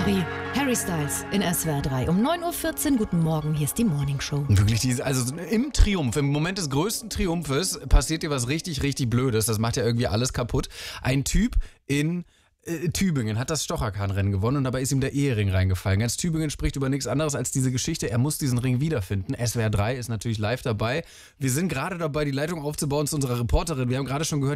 Curry, Harry Styles in SWR 3 um 9.14 Uhr. Guten Morgen, hier ist die Morning Show. Wirklich, also im Triumph, im Moment des größten Triumphes, passiert dir was richtig, richtig Blödes. Das macht ja irgendwie alles kaputt. Ein Typ in Tübingen hat das Stocherkran-Rennen gewonnen und dabei ist ihm der Ehering reingefallen. Ganz Tübingen spricht über nichts anderes als diese Geschichte. Er muss diesen Ring wiederfinden. SWR 3 ist natürlich live dabei. Wir sind gerade dabei, die Leitung aufzubauen zu unserer Reporterin. Wir haben gerade schon gehört,